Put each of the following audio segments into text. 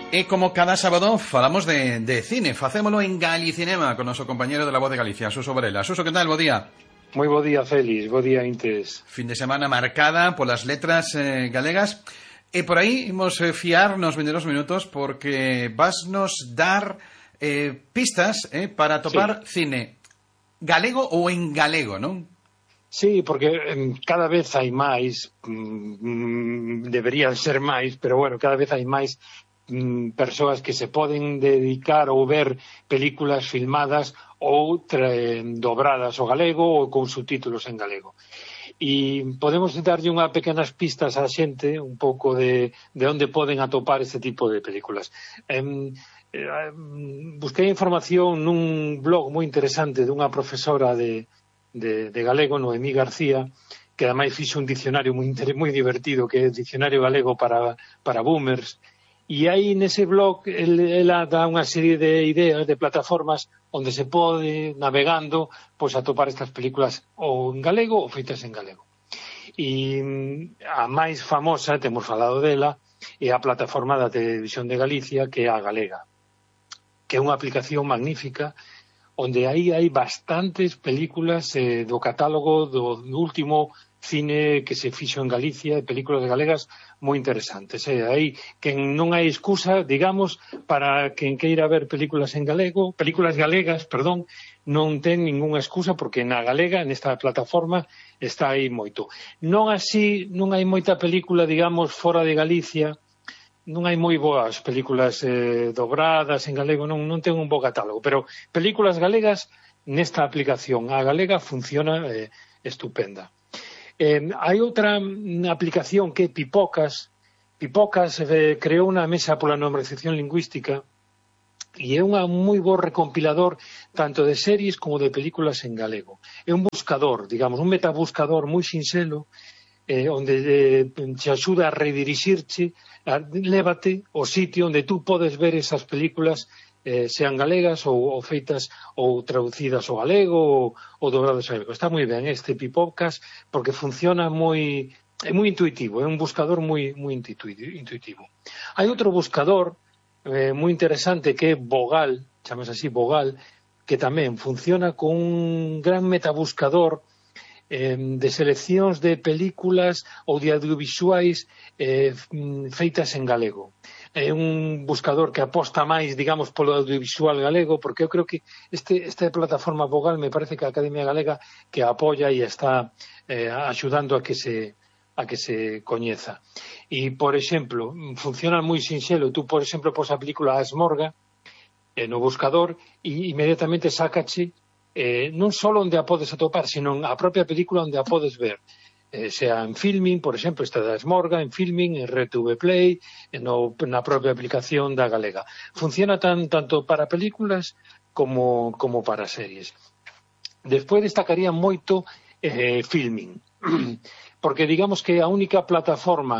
E como cada sábado falamos de cine, facémolo en Galicinema con noso compañero de La Voz de Galicia, Suso Varela. Suso, que tal? Bo día. Moi bo día, Félix, bo día, Intes. Fin de semana marcada polas letras galegas. E por aí imos fiar nos vindeiros minutos porque vasnos dar pistas para topar cine galego ou en galego, non? Sí, porque cada vez hai máis, deberían ser máis, pero bueno, cada vez hai máis persoas que se poden dedicar ou ver películas filmadas ou dobradas ao galego ou con subtítulos en galego. E podemos darlle unhas pequenas pistas á xente un pouco de onde poden atopar este tipo de películas. Busquei información nun blog moi interesante dunha profesora de galego, Noemí García, que ademais fixo un dicionario moi divertido, que é o Dicionario Galego para Boomers. E aí nese blog ela dá unha serie de ideas, de plataformas onde se pode, navegando, pois atopar estas películas ou en galego ou feitas en galego. E a máis famosa, temos falado dela, é a plataforma da Televisión de Galicia, que é a Galega, que é unha aplicación magnífica onde aí hai bastantes películas do catálogo do último cine que se fixo en Galicia, películas galegas moi interesantes. Aí que non hai excusa, digamos, para quen queira ver películas en galego, películas galegas, perdón, non ten ningunha excusa porque na galega, nesta plataforma, está aí moito. Non así, non hai moita película, digamos, fora de Galicia, non hai moi boas películas dobradas en galego, non ten un bo catálogo, pero películas galegas nesta aplicación, a galega funciona estupenda. Hai outra aplicación que é Pipocas. Pipocas creou unha mesa pola normalización lingüística e é un moi bo recompilador tanto de series como de películas en galego. É un buscador, digamos, un metabuscador moi sinxelo, onde te axuda a redirixirche, lévate ao sitio onde tú podes ver esas películas, sean galegas ou feitas ou traducidas ao galego ou dobradas ao galego. Está moi ben este Pipocas porque funciona é moi intuitivo, é un buscador moi intuitivo. Hai outro buscador moi interesante que é Vogal, chamase así Vogal, que tamén funciona con un gran metabuscador de seleccións de películas ou de audiovisuais feitas en galego. É un buscador que aposta máis, digamos, polo audiovisual galego, porque eu creo que esta plataforma Vogal me parece que a Academia Galega que apoia e está axudando a que se coñeza. E, por exemplo, funciona moi sinxelo. Tú, por exemplo, pos a película A Esmorga no buscador e inmediatamente sácache non só onde a podes atopar, sino a propia película onde a podes ver. Sea en Filmin, por exemplo, esta da Esmorga, en Filmin, en RTV Play, na propia aplicación da Galega. Funciona tanto para películas como para series. Despois destacaría moito Filmin, porque digamos que é a única plataforma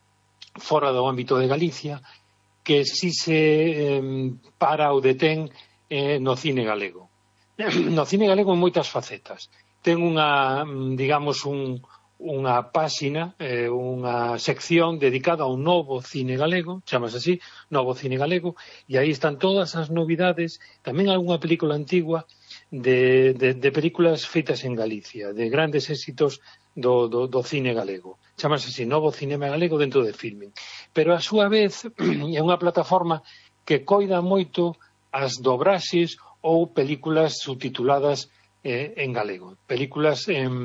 fora do ámbito de Galicia que si se para ou detén no cine galego. No cine galego en moitas facetas. Ten digamos, unha páxina, unha sección dedicada ao novo cine galego, chamase así, Novo Cine Galego, e aí están todas as novidades, tamén algunha película antigua de películas feitas en Galicia, de grandes éxitos do cine galego. Chamase así, Novo Cinema Galego dentro de Filmin. Pero a súa vez é unha plataforma que coida moito as dobraxes ou películas subtituladas en galego. Películas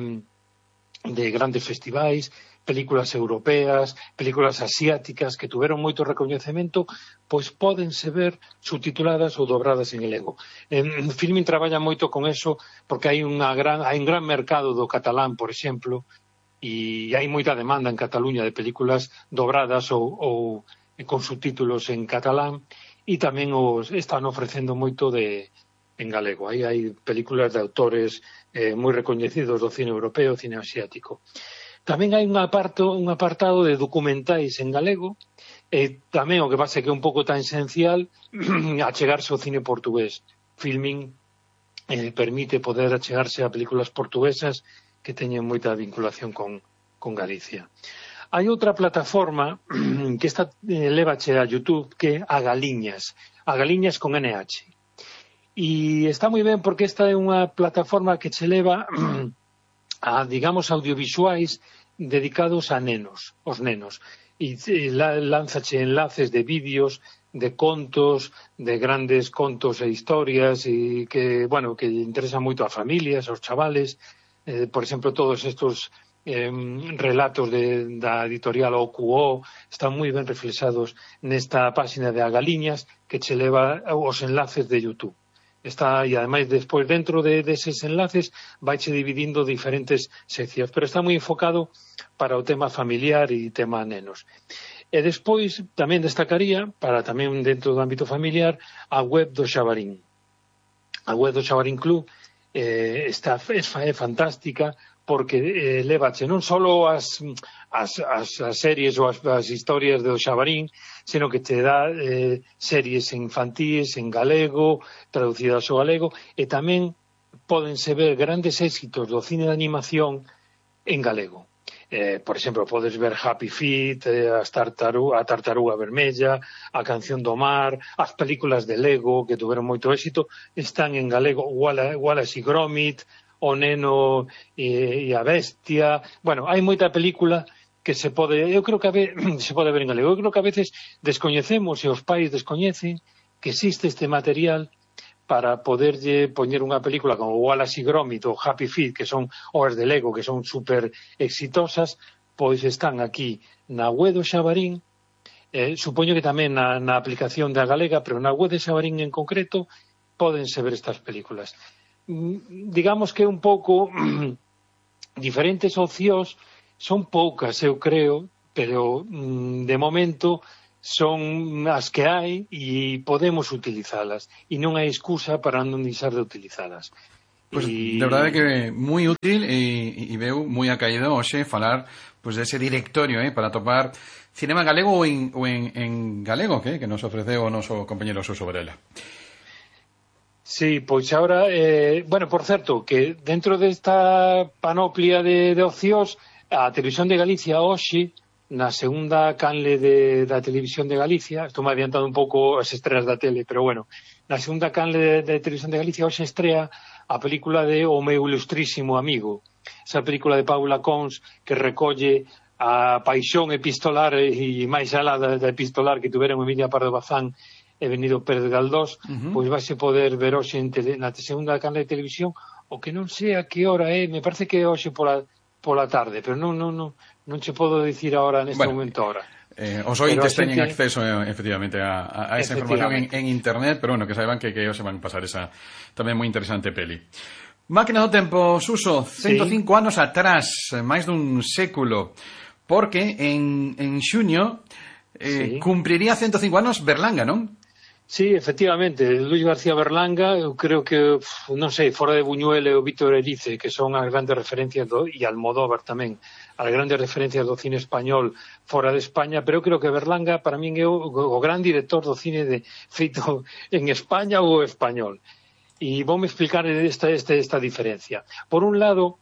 de grandes festivais, películas europeas, películas asiáticas que tuveron moito recoñecemento, pois pódense ver subtituladas ou dobradas en galego. Filmin traballa moito con eso porque hai un gran mercado do catalán, por exemplo, e hai moita demanda en Cataluña de películas dobradas ou con subtítulos en catalán, e tamén están ofrecendo moito en galego. Aí hai películas de autores moi recoñecidos do cine europeo, cine asiático. Tamén hai un apartado de documentais en galego, e tamén o que pasa é que é un pouco tan esencial achegarse ao cine portugués. Filmin permite poder achegarse a películas portuguesas que teñen moita vinculación con Galicia. Hai outra plataforma que esta lévache a YouTube, que é a Galiñas con NH. E está moi ben porque esta é unha plataforma que che leva a, digamos, audiovisuais dedicados a nenos, os nenos. E lánzache enlaces de vídeos, de contos, de grandes contos e historias e que, bueno, que interesan moito a familias, aos chavales. Por exemplo, todos estos relatos da editorial OQO están moi ben reflexados nesta páxina de Agaliñas que che leva os enlaces de YouTube. Está, e ademais despois dentro deses enlaces vaiche dividindo diferentes seccións, pero está moi enfocado para o tema familiar e tema nenos. E despois tamén destacaría, para tamén dentro do ámbito familiar, a web do Xabarín. A web do Xabarín Club é fantástica porque levache non só as series ou as historias do Xabarín, sino que te dá series infantíes en galego, traducidas ao galego, e tamén pódense ver grandes éxitos do cine de animación en galego. Por exemplo, podes ver Happy Feet, a Tartaruga Vermella, a Canción do Mar, as películas de Lego que tuveron moito éxito, están en galego, Wallace e Gromit, O Neno e a Bestia. Bueno, hai moita película que se pode ver en galego. Eu creo que a veces descoñecemos e os pais descoñecen que existe este material para poderlle poñer unha película como Wallace e Gromit ou Happy Feet, que son obras de Lego, que son super exitosas, pois están aquí na web do Xabarín, supoño que tamén na aplicación da galega, pero na web de Xabarín en concreto pódense ver estas películas. Digamos que un pouco diferentes opcións, son poucas, eu creo, pero de momento son as que hai e podemos utilizalas e non hai excusa para non deixar de utilizalas. Pues de verdade que moi útil e veu moi acaído hoxe falar pues dese directorio para topar cinema galego ou en galego que nos ofreceu o noso compañero Suso Varela. Sí, pois agora, bueno, por certo, que dentro desta panoplia de opcións, a Televisión de Galicia hoxe, na segunda canle da Televisión de Galicia, estou me adiantando un pouco as estreas da tele, pero bueno, na segunda canle de Televisión de Galicia hoxe estrea a película de O meu ilustrísimo amigo, esa película de Paula Cons que recolle a paixón epistolar e máis alá da epistolar que tuveron Emilia Pardo Bazán e Benito Pérez Galdós, pois vais poder ver hoxe na segunda canle de televisión, o que non sei a que hora é, me parece que é hoxe pola tarde, pero non che podo dicir agora neste momento ahora. Os ointes teñen acceso efectivamente a esa información en internet, pero bueno, que saiban que hoxe van pasar esa tamén moi interesante peli. Máquina do tempo, Suso, 105 anos atrás, máis dun século, porque en xuño cumpriría 105 anos Berlanga, non? Sí, efectivamente, Luis García Berlanga, eu creo que, non sei, fora de Buñuel e o Víctor Erice, que son as grandes referencias e Almodóvar tamén, as grandes referencias do cine español fora de España, pero eu creo que Berlanga para min é o gran director do cine feito en España ou español. E voume explicar esta diferencia. Por un lado,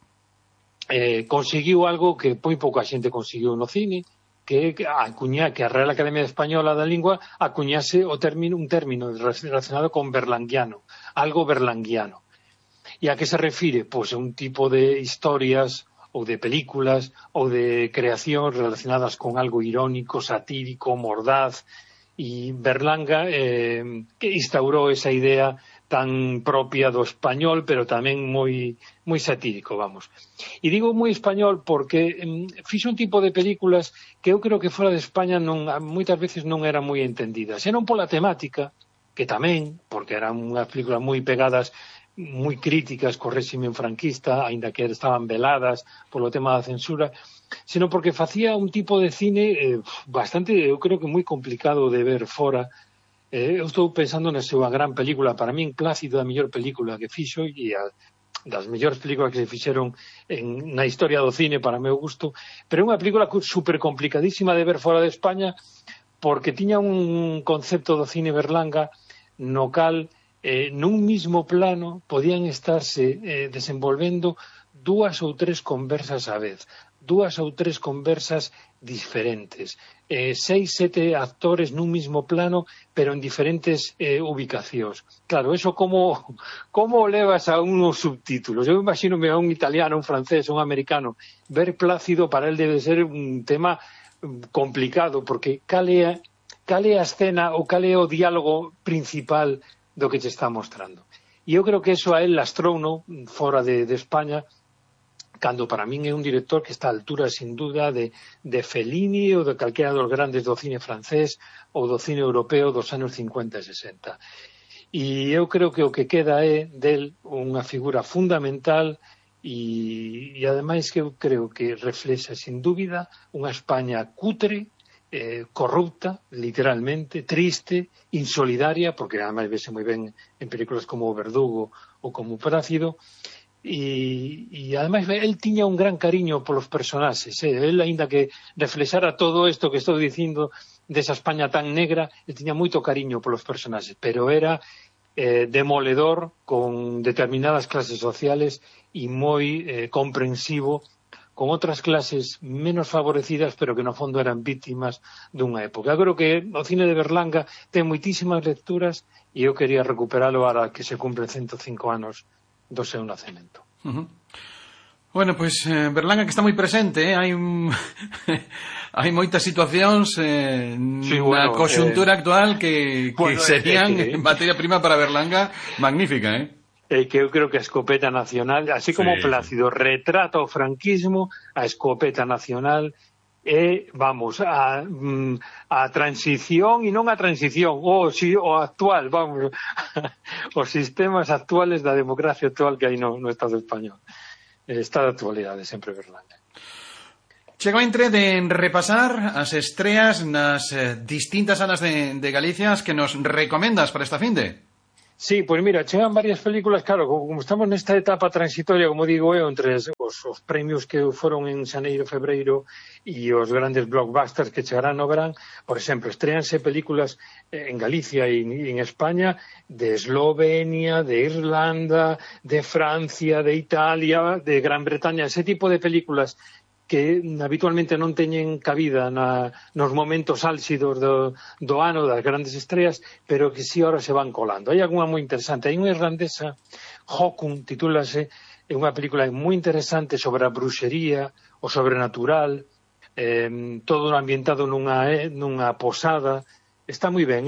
conseguiu algo que moi pouca xente conseguiu no cine, que a Real Academia Española da Lingua acuñase un término relacionado con berlanguiano, algo berlanguiano. E a que se refire? Pois a un tipo de historias ou de películas ou de creacións relacionadas con algo irónico, satírico, mordaz, e Berlanga que instaurou esa idea tan propia do español, pero tamén moi satírico, vamos. E digo moi español porque fixo un tipo de películas que eu creo que fora de España moitas veces non eran moi entendidas. E non pola temática, que tamén, porque eran unhas películas moi pegadas, moi críticas co réxime franquista, aínda que estaban veladas polo tema da censura, sino porque facía un tipo de cine bastante, eu creo que moi complicado de ver fora. Eu estou pensando na súa gran película, para min Plácido, a mellor película que fixo e das mellores películas que se fixeron na historia do cine para o meu gusto, pero é unha película super complicadísima de ver fora de España porque tiña un concepto do cine Berlanga no cal nun mismo plano podían estarse desenvolvendo 2 ou 3 conversas á vez. 2 ou 3 conversas diferentes, 6, 7 actores nun mismo plano, pero en diferentes ubicacións. Claro, eso como levas a unos subtítulos? Eu imagínome a un italiano, un francés, un americano, ver Plácido para él debe ser un tema complicado, porque cal é a escena ou cal é o diálogo principal do que te está mostrando. E eu creo que eso a él lastrouno fora de España, cando para min é un director que está a altura, sin duda, de Fellini ou de calquera dos grandes do cine francés ou do cine europeo dos anos 50 e 60. E eu creo que o que queda é del unha figura fundamental e ademais que eu creo que reflexa, sin dúbida, unha España cutre, corrupta, literalmente, triste, insolidaria, porque ademais vese moi ben en películas como O Verdugo ou como Plácido, e ademais el tiña un gran cariño polos personaxes, el aínda que reflexara todo isto que estou dicindo desa España tan negra, el tiña moito cariño polos personaxes, pero era demoledor con determinadas clases sociales e moi comprensivo con outras clases menos favorecidas, pero que no fondo eran vítimas dunha época. Eu creo que o cine de Berlanga ten moitísimas lecturas e eu quería recuperalo ahora que se cumplen 105 anos do seu nacemento. Bueno, pues Berlanga que está moi presente, hai hai moitas situacións na conxuntura actual que serían materia prima para Berlanga magnífica, que eu creo que a escopeta nacional, así como Plácido retrata o franquismo, a escopeta nacional vamos, a transición e non a transición, o actual, vamos, os sistemas actuales da democracia actual que hai no Estado español. Está de actualidade sempre Berlanga. Chega o entre de repasar as estreas nas distintas salas de Galicia que nos recomendas para esta finde. Sí, pois mira, chegan varias películas, claro, como estamos nesta etapa transitoria, como digo eu, entre os premios que foron en xaneiro, febreiro e os grandes blockbusters que chegarán no verán, por exemplo, estreanse películas en Galicia e en España de Eslovenia, de Irlanda, de Francia, de Italia, de Gran Bretaña, ese tipo de películas que habitualmente non teñen cabida nos momentos álxidos do ano das grandes estreas, pero que si ahora se van colando. Hai algunha moi interesante. Hai unha irlandesa, Hocum, titúlase, é unha película moi interesante sobre a bruxería, o sobrenatural, todo ambientado nunha posada. Está moi ben,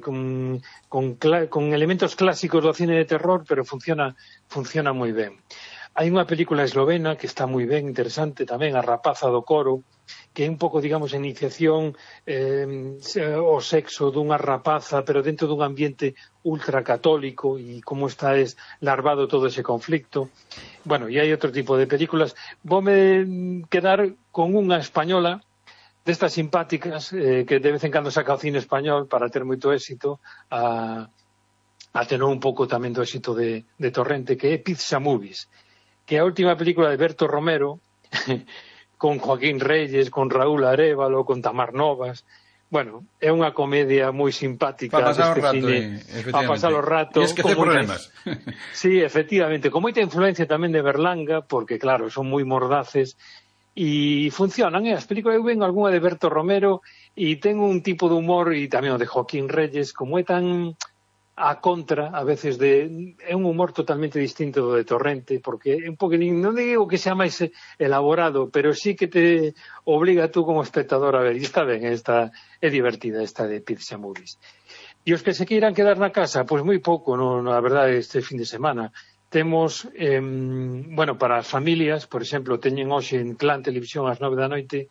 con elementos clásicos do cine de terror, pero funciona moi ben. Hai unha película eslovena que está moi ben, interesante tamén, A rapaza do coro, que é un pouco, digamos, a iniciación ao sexo dunha rapaza, pero dentro dun ambiente ultracatólico e como está larvado todo ese conflicto. Bueno, e hai outro tipo de películas. Voume quedar con unha española destas simpáticas que de vez en cando saca o cine español para ter moito éxito, a tener un pouco tamén do éxito de Torrente, que é Pizza Movies, que é a última película de Berto Romero, con Joaquín Reyes, con Raúl Arévalo, con Tamar Novas. Bueno, é unha comedia moi simpática. Para pasar o rato, para pasar o rato. E esquecer problemas. Sí, efectivamente, con moita influencia tamén de Berlanga, porque claro, son moi mordaces, e funcionan, as películas. Eu vengo algunha de Berto Romero, e ten un tipo de humor, e tamén o de Joaquín Reyes, como é tan a contra, a veces, é un humor totalmente distinto do de Torrente, porque é un poquinho, non digo que sea máis elaborado, pero sí que te obliga tú como espectador a ver, e está ben, é divertida esta de Pizza Movies. E os que se queiran quedar na casa, pois moi pouco, na verdade, este fin de semana. Temos, bueno, para as familias, por exemplo, teñen hoxe en Clan Televisión ás 9 da noite,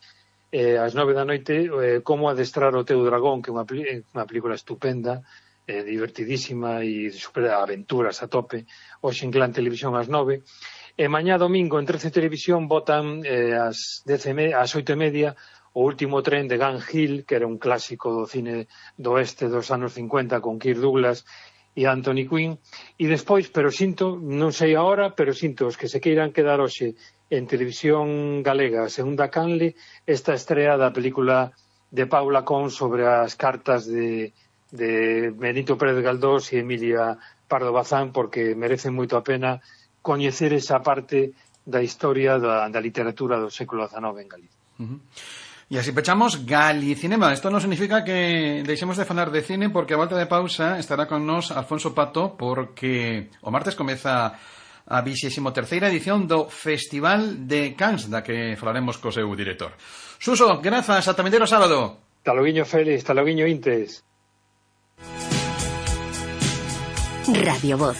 Como adestrar o teu dragón, que é unha película estupenda, divertidísima e super aventuras a tope, hoxe en Clan Televisión ás 9, e mañá domingo en 13 Televisión botan ás 8:30 o último tren de Gun Hill, que era un clásico do cine do oeste dos anos 50 con Kirk Douglas e Anthony Quinn, e despois, pero sinto, non sei a hora, pero sinto os que se queiran quedar hoxe en Televisión Galega, segunda canle, esta estrea da película de Paula Con sobre as cartas de Benito Pérez Galdós e Emilia Pardo Bazán, porque merece moito a pena coñecer esa parte da historia da literatura do século XIX en Galicia. E así pechamos Galicinema. Isto non significa que deixemos de falar de cine, porque a volta de pausa estará con nos Alfonso Pato, porque o martes comeza a 23ª edición do Festival de Cannes, da que falaremos co seu director. Suso, grazas, ata vindeiro sábado. Taloguiño Félix, taloguiño Intes. Radio Voz.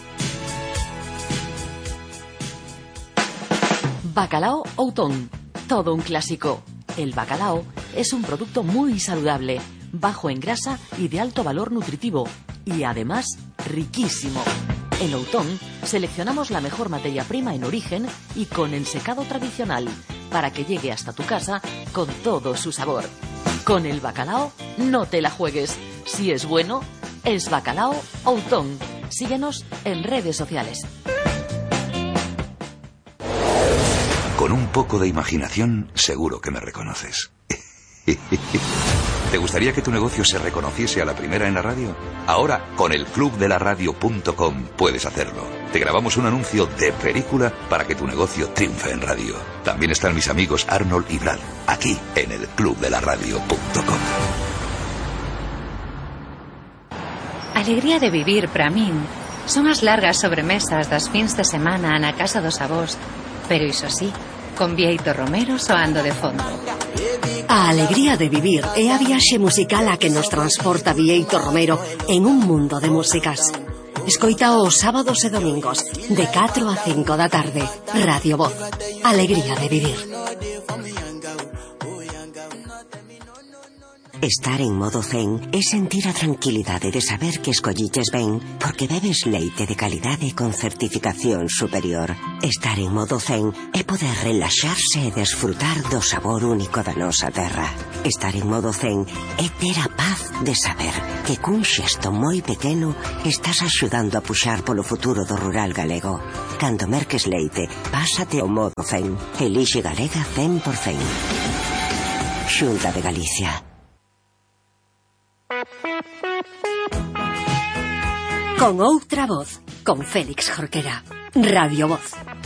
Bacalao Outón, todo un clásico. El bacalao es un producto muy saludable, bajo en grasa y de alto valor nutritivo, y además riquísimo. En Outón seleccionamos la mejor materia prima en origen y con el secado tradicional, para que llegue hasta tu casa con todo su sabor. Con el bacalao no te la juegues. Si es bueno, es Bacalao Outón. Síguenos en redes sociales. Con un poco de imaginación, seguro que me reconoces. ¿Te gustaría que tu negocio se reconociese a la primera en la radio? Ahora, con el clubdelaradio.com puedes hacerlo. Te grabamos un anuncio de película para que tu negocio triunfe en radio. También están mis amigos Arnold y Brad, aquí en el clubdelaradio.com. Alegría de vivir para min son as largas sobremesas das fins de semana na casa dos avós, pero iso sí, con Bieito Romero soando de fondo. A alegría de vivir é a viaxe musical a que nos transporta Bieito Romero en un mundo de músicas. Escoita os sábados e domingos de 4 a 5 da tarde. Radio Voz. Alegría de vivir. Estar en modo zen é sentir a tranquilidade de saber que escolliches ben porque bebes leite de calidade con certificación superior. Estar en modo zen é poder relaxarse e desfrutar do sabor único da nosa terra. Estar en modo zen é ter a paz de saber que cun xesto moi pequeno estás axudando a puxar polo futuro do rural galego. Cando merques leite, pásate ao modo zen. Elixe Galega 100%. Xunta de Galicia. Con outra voz, con Félix Jorquera. Radio Voz.